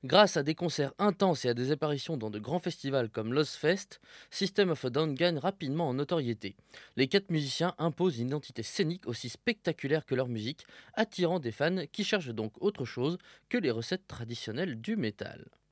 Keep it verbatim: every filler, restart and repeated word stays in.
Grâce à des concerts intenses et à des apparitions dans de grands festivals comme l'Ozfest, System of a Down gagne rapidement en notoriété. Les quatre musiciens imposent une identité scénique aussi spectaculaire que leur musique, attirant des fans qui cherchent donc autre chose que les recettes traditionnelles du métal.